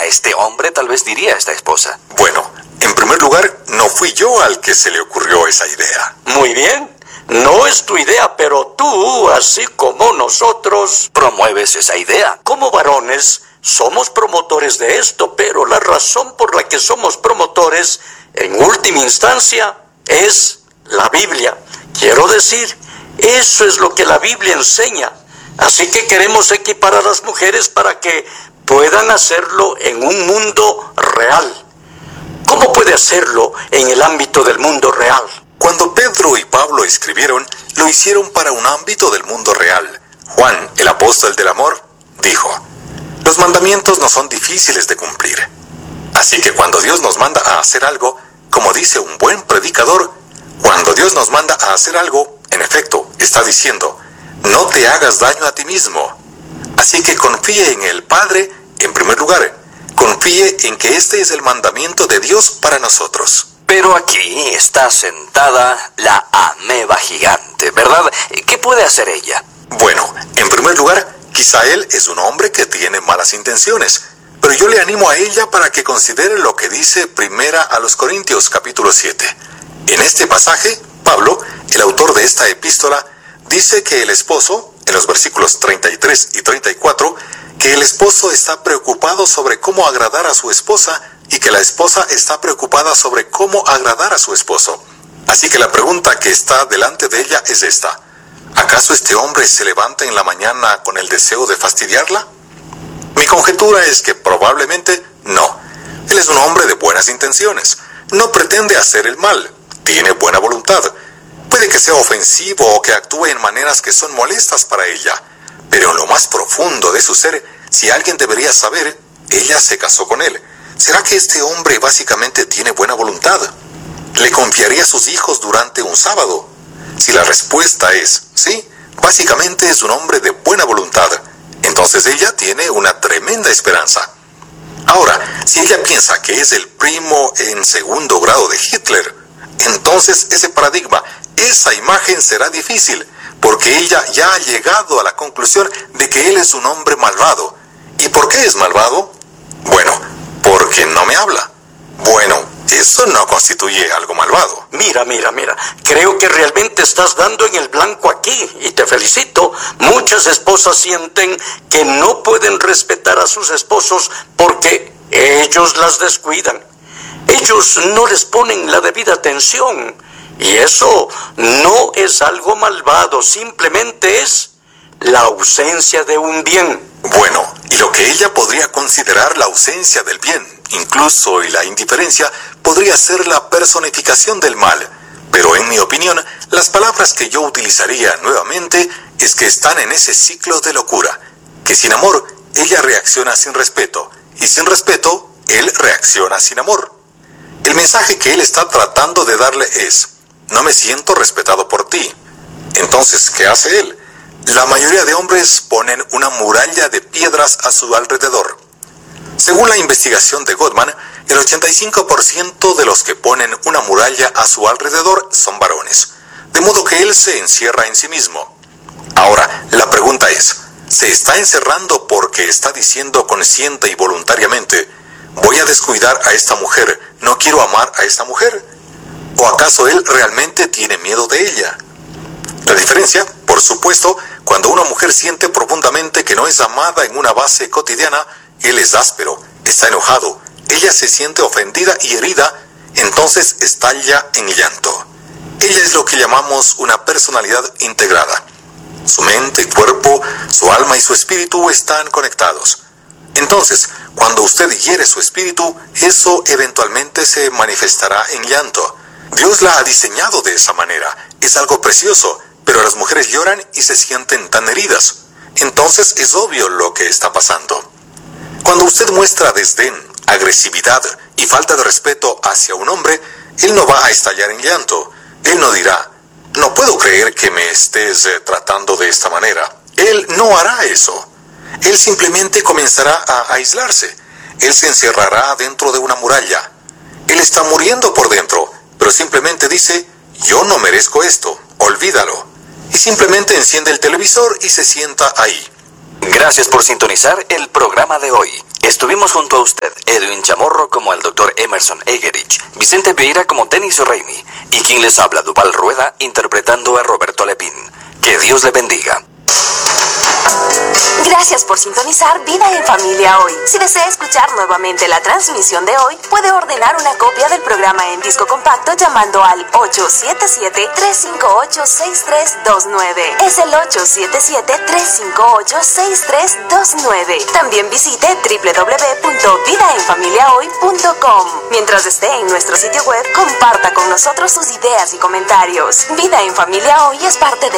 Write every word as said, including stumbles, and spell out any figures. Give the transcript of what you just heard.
este hombre tal vez diría a esta esposa. Bueno, en primer lugar, no fui yo al que se le ocurrió esa idea. Muy bien. No es tu idea, pero tú, así como nosotros, promueves esa idea. Como varones, somos promotores de esto, pero la razón por la que somos promotores, en última instancia, es la Biblia. Quiero decir, eso es lo que la Biblia enseña. Así que queremos equipar a las mujeres para que puedan hacerlo en un mundo real. ¿Cómo puede hacerlo en el ámbito del mundo real? Cuando Pedro y Pablo escribieron, lo hicieron para un ámbito del mundo real. Juan, el apóstol del amor, dijo: los mandamientos no son difíciles de cumplir. Así que cuando Dios nos manda a hacer algo, como dice un buen predicador, cuando Dios nos manda a hacer algo, en efecto, está diciendo: no te hagas daño a ti mismo. Así que confíe en el Padre en primer lugar. Confíe en que este es el mandamiento de Dios para nosotros. Pero aquí está sentada la ameba gigante, ¿verdad? ¿Qué puede hacer ella? Bueno, en primer lugar, quizá él es un hombre que tiene malas intenciones, pero yo le animo a ella para que considere lo que dice Primera a los Corintios capítulo siete. En este pasaje, Pablo, el autor de esta epístola, dice que el esposo, en los versículos treinta y tres y treinta y cuatro, que el esposo está preocupado sobre cómo agradar a su esposa y que la esposa está preocupada sobre cómo agradar a su esposo. Así que la pregunta que está delante de ella es esta: ¿acaso este hombre se levanta en la mañana con el deseo de fastidiarla? Mi conjetura es que probablemente no. Él es un hombre de buenas intenciones. No pretende hacer el mal. Tiene buena voluntad. Puede que sea ofensivo o que actúe en maneras que son molestas para ella. Pero en lo más profundo de su ser, si alguien debería saber, ella se casó con él. ¿Será que este hombre básicamente tiene buena voluntad? ¿Le confiaría a sus hijos durante un sábado? Si la respuesta es sí, básicamente es un hombre de buena voluntad, entonces ella tiene una tremenda esperanza. Ahora, si ella piensa que es el primo en segundo grado de Hitler, entonces ese paradigma, esa imagen será difícil, porque ella ya ha llegado a la conclusión de que él es un hombre malvado. ¿Y por qué es malvado? Bueno, porque no me habla. Bueno, eso no constituye algo malvado. Mira, mira, mira. Creo que realmente estás dando en el blanco aquí y te felicito. Muchas esposas sienten que no pueden respetar a sus esposos porque ellos las descuidan. Ellos no les ponen la debida atención. Y eso no es algo malvado, simplemente es la ausencia de un bien. Bueno, y lo que ella podría considerar la ausencia del bien, incluso y la indiferencia, podría ser la personificación del mal. Pero en mi opinión, las palabras que yo utilizaría nuevamente es que están en ese ciclo de locura, que sin amor, ella reacciona sin respeto, y sin respeto, él reacciona sin amor. El mensaje que él está tratando de darle es: no me siento respetado por ti. Entonces, ¿qué hace él? La mayoría de hombres ponen una muralla de piedras a su alrededor. Según la investigación de Gottman, el ochenta y cinco por ciento de los que ponen una muralla a su alrededor son varones, de modo que él se encierra en sí mismo. Ahora, la pregunta es, ¿se está encerrando porque está diciendo consciente y voluntariamente: voy a descuidar a esta mujer, no quiero amar a esta mujer? ¿O acaso él realmente tiene miedo de ella? La diferencia, por supuesto, cuando una mujer siente profundamente que no es amada en una base cotidiana, él es áspero, está enojado, ella se siente ofendida y herida, entonces estalla en llanto. Ella es lo que llamamos una personalidad integrada. Su mente, cuerpo, su alma y su espíritu están conectados. Entonces, cuando usted hiere su espíritu, eso eventualmente se manifestará en llanto. Dios la ha diseñado de esa manera. Es algo precioso, pero las mujeres lloran y se sienten tan heridas. Entonces es obvio lo que está pasando. Cuando usted muestra desdén, agresividad y falta de respeto hacia un hombre, él no va a estallar en llanto. Él no dirá: no puedo creer que me estés eh, tratando de esta manera. Él no hará eso. Él simplemente comenzará a aislarse. Él se encerrará dentro de una muralla. Él está muriendo por dentro, pero simplemente dice: yo no merezco esto, olvídalo. Y simplemente enciende el televisor y se sienta ahí. Gracias por sintonizar el programa de hoy. Estuvimos junto a usted, Edwin Chamorro como el doctor Emerson Egerich, Vicente Vieira como Denis O'Reilly, y quien les habla, Duval Rueda, interpretando a Roberto Lepín. Que Dios le bendiga. Gracias por sintonizar Vida en Familia hoy. Si desea escuchar nuevamente la transmisión de hoy, puede ordenar una copia del programa en disco compacto llamando al ocho siete siete, tres cinco ocho, seis tres dos nueve. Es el ocho siete siete, tres cinco ocho, seis tres dos nueve. También visite doble u doble u doble u punto vida en familia hoy punto com. Mientras esté en nuestro sitio web, comparta con nosotros sus ideas y comentarios. Vida en Familia Hoy es parte de